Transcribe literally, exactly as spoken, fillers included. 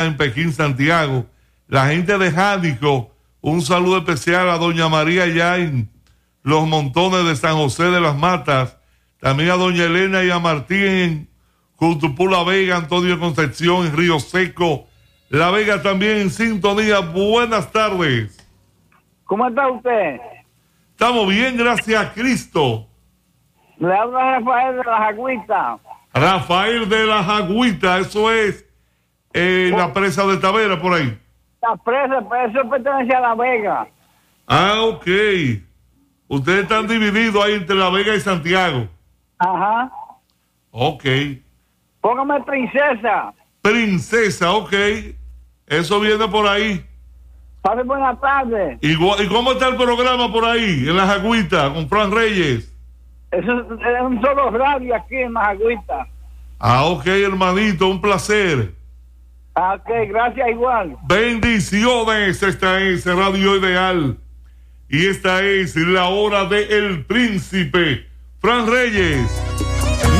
en Pekín, Santiago. La gente de Jánico, un saludo especial a doña María ya en Los Montones de San José de las Matas. También a doña Elena y a Martín en Jutupú La Vega, Antonio Concepción en Río Seco, La Vega también en sintonía. Buenas tardes. ¿Cómo está usted? Estamos bien, gracias a Cristo. Le habla Rafael de la Jagüita. Rafael de la Jagüita, eso es eh, la presa de Tavera, por ahí. La presa, eso pertenece a La Vega. Ah, ok. Ustedes están divididos ahí entre La Vega y Santiago. Ajá. Ok. Póngame princesa. Princesa, ok. Eso viene por ahí. Pase buenas tardes. ¿Y, ¿Y cómo está el programa por ahí, en la Jagüita, con Fran Reyes? Eso es un solo radio aquí en la Jagüita. Ah, ok, hermanito, un placer. Ah, ok, gracias igual. Bendiciones, esta es Radio Ideal. Y esta es la hora de El Príncipe, Fran Reyes.